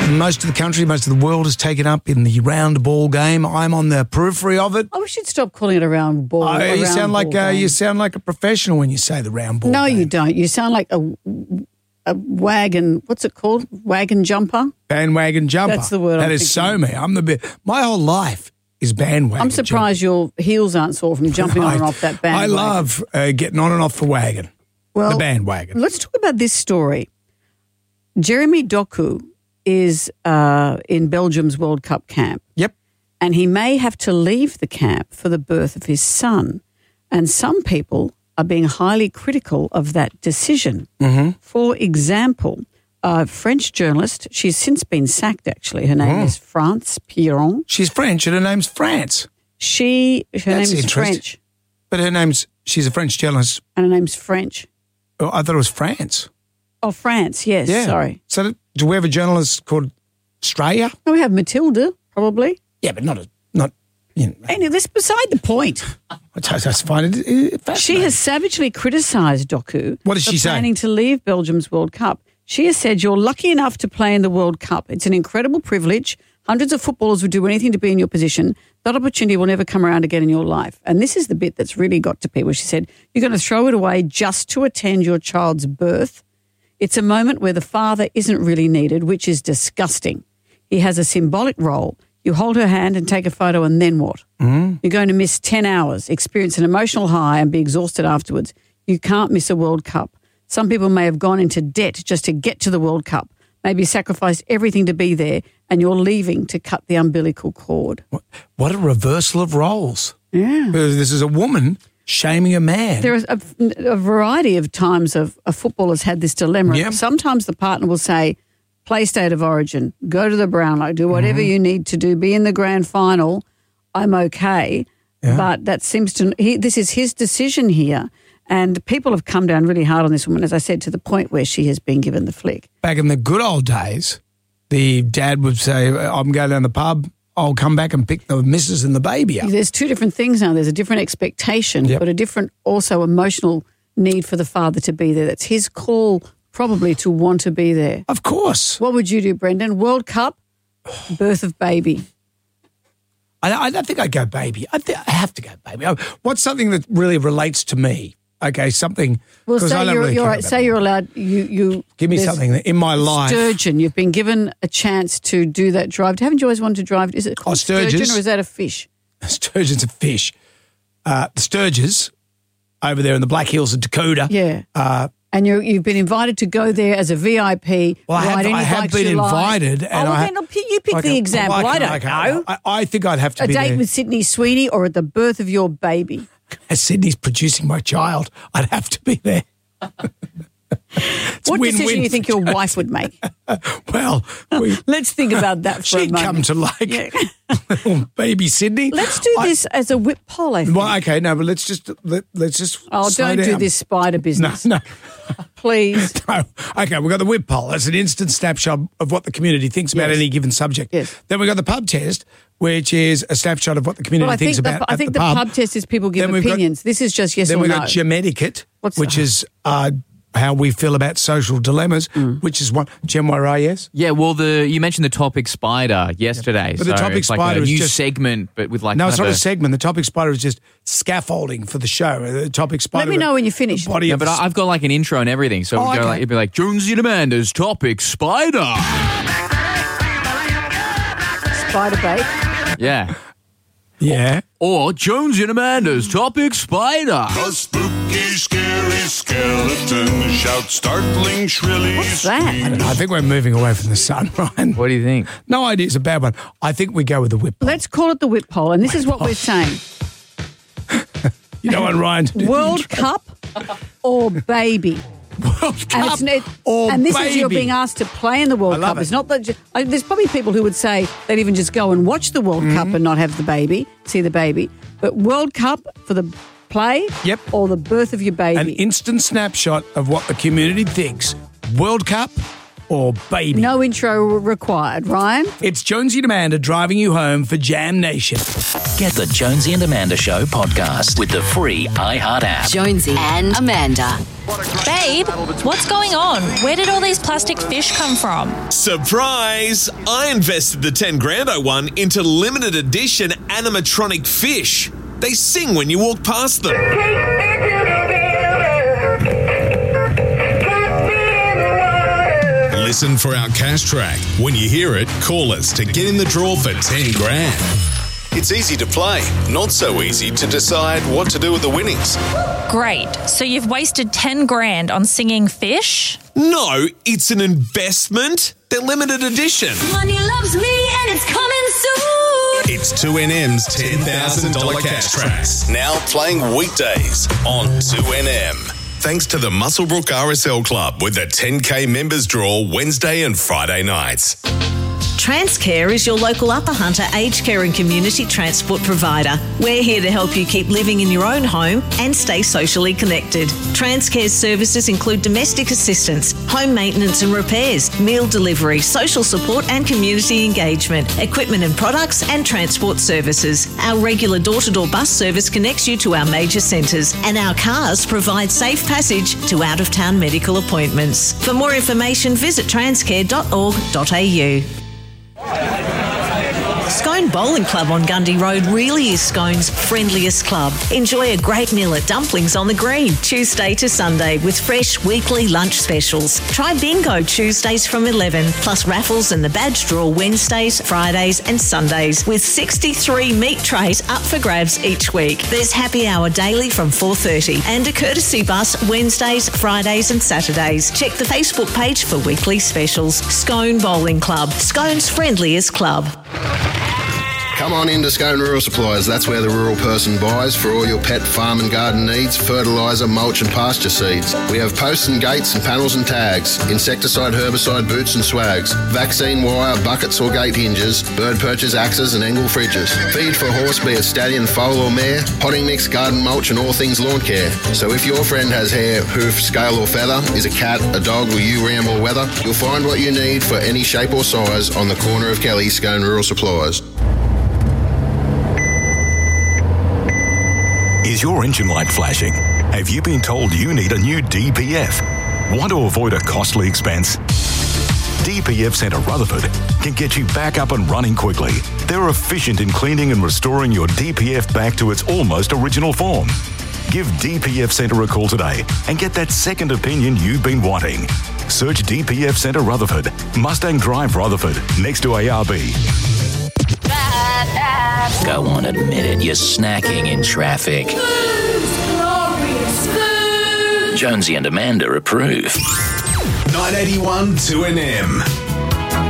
Most of the country, most of the world is taken up in the round ball game. I'm on the periphery of it. Oh, we should stop calling it a round ball. You sound like a professional when you say the round ball. No, game. you don't. You sound like a wagon. What's it called? Wagon jumper. Bandwagon jumper. That's the word. That is so me. My whole life is bandwagon. I'm surprised your heels aren't sore from jumping on and off that bandwagon. I love getting on and off the wagon. Well, the bandwagon. Let's talk about this story. Jeremy Doku is in Belgium's World Cup camp. Yep. And he may have to leave the camp for the birth of his son. And some people are being highly critical of that decision. Mm-hmm. For example, a French journalist, she's since been sacked actually. Her name is France Piron. She's French and her name's France. Her name is French. But she's a French journalist. And her name's French. Oh, I thought it was France. Oh, France, yes, yeah. Sorry. So do we have a journalist called Australia? No, we have Matilda, probably. Yeah, but not. Anyway, that's beside the point. I just find it fascinating. She has savagely criticised Doku What does she say? planning to leave Belgium's World Cup. She has said, you're lucky enough to play in the World Cup. It's an incredible privilege. Hundreds of footballers would do anything to be in your position. That opportunity will never come around again in your life. And this is the bit that's really got to people. She said, you're going to throw it away just to attend your child's birth. It's a moment where the father isn't really needed, which is disgusting. He has a symbolic role. You hold her hand and take a photo, and then what? Mm. You're going to miss 10 hours, experience an emotional high and be exhausted afterwards. You can't miss a World Cup. Some people may have gone into debt just to get to the World Cup, maybe sacrificed everything to be there, and you're leaving to cut the umbilical cord. What a reversal of roles. Yeah. This is a woman shaming a man. There is a variety of times a footballer's had this dilemma. Yep. Sometimes the partner will say, play state of origin, go to the Brownlow, do whatever you need to do, be in the grand final, I'm okay. Yeah. But that seems this is his decision here. And people have come down really hard on this woman, as I said, to the point where she has been given the flick. Back in the good old days, the dad would say, I'm going down the pub, I'll come back and pick the missus and the baby up. There's two different things now. There's a different expectation, but a different also emotional need for the father to be there. That's his call probably to want to be there. Of course. What would you do, Brendan? World Cup, birth of baby. I don't think I'd go baby. I have to go baby. What's something that really relates to me? Okay, something. Well, say you're allowed. You give me something in my life. Sturgeon. You've been given a chance to do that drive. Haven't you always wanted to drive? Is it called sturgeon or is that a fish? Sturgeon's a fish. The Sturges over there in the Black Hills of Dakota. Yeah. And you've been invited to go there as a VIP. Well, I have been invited. And you pick the example. I don't know. I think I'd have to be there. A date with Sydney Sweeney or at the birth of your baby. As Sydney's producing my child, I'd have to be there. What decision do you think your wife would make? Well, let's think about that for a moment. She'd come to little baby Sydney. Let's do this as a whip poll, I think. Well, okay, no, but let's just. Oh, don't do this spider business. No. Please. No. Okay, we've got the whip poll. That's an instant snapshot of what the community thinks about any given subject. Yes. Then we've got the pub test, which is a snapshot of what the community thinks about I think the pub test is people give opinions. This is just yes or no. Then we've got Gemetiquette, which is how we feel about social dilemmas, which is one. Gem yes? Yeah, well, you mentioned the topic spider yesterday. But the topic it's spider like a is new just segment, but with No, it's not a segment. The topic spider is just scaffolding for the show. The topic spider. Let me know when you finish. Yeah, but I've got like an intro and everything. So it'd be like, Jonesy and Amanda's topic spider. Spider bait. Yeah. Yeah. Or Jonesy and Amanda's topic spider. A spooky, scary skeleton shouts startling, shrilly. What's that? I don't know. I think we're moving away from the sun, Ryan. What do you think? No idea. It's a bad one. I think we go with the whip poll. Let's call it the whip poll, and this is what we're saying. You know what, Ryan? World Cup or baby? World Cup or and this baby. is you're being asked to play in the World Cup. It's not that there's probably people who would say they'd even just go and watch the World Cup and not have the baby, see the baby. But World Cup for the play or the birth of your baby. An instant snapshot of what the community thinks. World Cup or baby. No intro required, Ryan. It's Jonesy and Amanda driving you home for Jam Nation. Get the Jonesy and Amanda Show podcast with the free iHeart app. Jonesy and Amanda. Babe, what's going on? Where did all these plastic fish come from? Surprise! I invested the 10 grand I won into limited edition animatronic fish. They sing when you walk past them. Listen for our cash track. When you hear it, call us to get in the draw for 10 grand. It's easy to play, not so easy to decide what to do with the winnings. Great. So you've wasted 10 grand on singing fish? No, it's an investment. They're limited edition. Money loves me and it's coming soon. It's 2NM's $10,000 cash tracks. Now playing weekdays on 2NM. Thanks to the Muswellbrook RSL Club with the 10K members draw Wednesday and Friday nights. Transcare is your local Upper Hunter aged care and community transport provider. We're here to help you keep living in your own home and stay socially connected. Transcare's services include domestic assistance, home maintenance and repairs, meal delivery, social support and community engagement, equipment and products and transport services. Our regular door-to-door bus service connects you to our major centres, and our cars provide safe passage to out-of-town medical appointments. For more information, visit transcare.org.au. Scone Bowling Club on Gundy Road really is Scone's friendliest club. Enjoy a great meal at Dumplings on the Green, Tuesday to Sunday, with fresh weekly lunch specials. Try bingo Tuesdays from 11, plus raffles and the badge draw Wednesdays, Fridays and Sundays, with 63 meat trays up for grabs each week. There's happy hour daily from 4:30 and a courtesy bus Wednesdays, Fridays and Saturdays. Check the Facebook page for weekly specials. Scone Bowling Club, Scone's friendliest club. Come on into Scone Rural Supplies. That's where the rural person buys for all your pet, farm and garden needs, fertiliser, mulch and pasture seeds. We have posts and gates and panels and tags, insecticide, herbicide, boots and swags, vaccine wire, buckets or gate hinges, bird perches, axes and Engel fridges. Feed for horse, be it stallion, foal or mare, potting mix, garden mulch and all things lawn care. So if your friend has hair, hoof, scale or feather, is a cat, a dog or you ram or weather, you'll find what you need for any shape or size on the corner of Kelly, Scone Rural Supplies. Is your engine light flashing? Have you been told you need a new DPF? Want to avoid a costly expense? DPF Centre Rutherford can get you back up and running quickly. They're efficient in cleaning and restoring your DPF back to its almost original form. Give DPF Centre a call today and get that second opinion you've been wanting. Search DPF Centre Rutherford, Mustang Drive Rutherford, next to ARB. Go on, admit it, you're snacking in traffic. Jonesy and Amanda approve. 981 2NM.